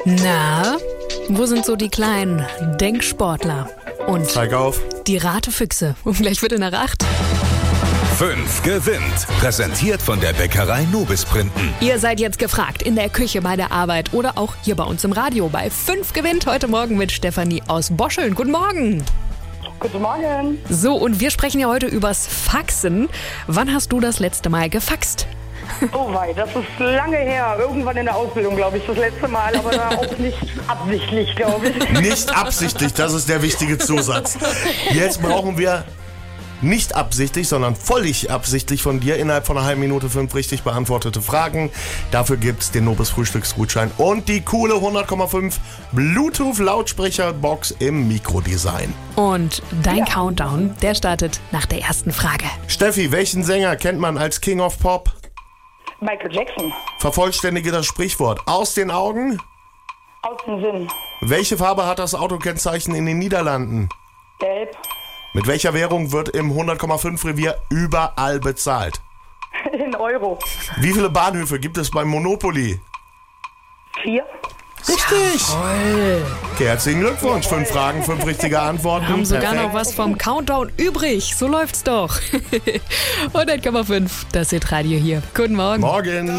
Na, wo sind so die kleinen Denksportler? Und Zeig auf. die Ratefüchse. Und gleich Viertel nach 8. 5 gewinnt. Präsentiert von der Bäckerei Nobis Printen. Ihr seid jetzt gefragt, in der Küche, bei der Arbeit oder auch hier bei uns im Radio. Bei 5 gewinnt heute Morgen mit Stefanie aus Boscheln. Guten Morgen. Guten Morgen. So, und wir sprechen ja heute übers Faxen. Wann hast du das letzte Mal gefaxt? Oh wei, das ist lange her. Irgendwann in der Ausbildung, glaube ich, das letzte Mal. Aber da auch nicht absichtlich, glaube ich. Nicht absichtlich, das ist der wichtige Zusatz. Jetzt brauchen wir nicht absichtlich, sondern völlig absichtlich von dir innerhalb von einer halben Minute 5 richtig beantwortete Fragen. Dafür gibt's den Nobis Frühstücksgutschein und die coole 100,5 Bluetooth-Lautsprecherbox im Mikrodesign. Und dein Countdown, der startet nach der ersten Frage. Steffi, welchen Sänger kennt man als King of Pop? Michael Jackson. Vervollständige das Sprichwort. Aus den Augen? Aus dem Sinn. Welche Farbe hat das Autokennzeichen in den Niederlanden? Gelb. Mit welcher Währung wird im 100,5 Revier überall bezahlt? In Euro. Wie viele Bahnhöfe gibt es beim Monopoly? 4. Richtig. Okay, herzlichen Glückwunsch. 5 Fragen, 5 richtige Antworten. Haben sogar Perfekt. noch was vom Countdown übrig. So läuft's doch. 100,5, das Hitradio hier. Guten Morgen. Morgen.